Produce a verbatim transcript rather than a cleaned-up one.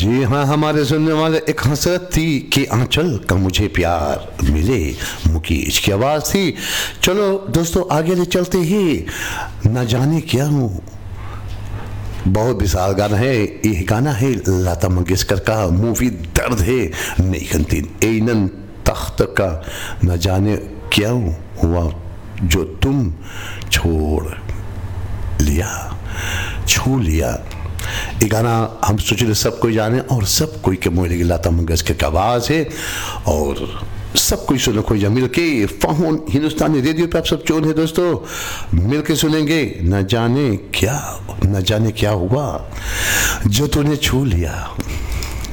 जी हाँ, हमारे सुनने वाले एक हसरत थी कि आंचल का मुझे प्यार मिले, मुकेश की आवाज़ थी। चलो दोस्तों आगे ले चलते ही, न जाने क्या हूँ, बहुत विशाल गाना है। ये गाना है लता मंगेशकर का, मूवी दर्द है, नहीं एनन तख्त का। न जाने क्या हुआ जो तुम छोड़ लिया, छू लिया। ये गाना हम सोच रहे सब कोई जाने और सब कोई के मोह लगी लता मंगेशकर की आवाज़ है और सब कोई सुनो कोई मिल के फोन हिंदुस्तानी रेडियो पे आप सब चोन है दोस्तों, मिल के सुनेंगे। न जाने क्या, न जाने क्या हुआ जो तूने छू लिया।